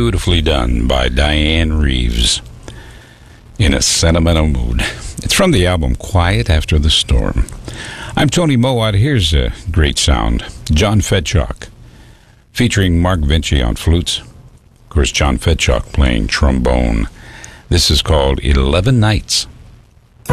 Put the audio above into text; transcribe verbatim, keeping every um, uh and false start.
beautifully done by Diane Reeves. In a sentimental mood. It's from the album Quiet After the Storm. I'm Tony Mowat. Here's a great sound. John Fedchalk, featuring Mark Vinci on flutes. Of course, John Fedchalk playing trombone. This is called eleven Nights.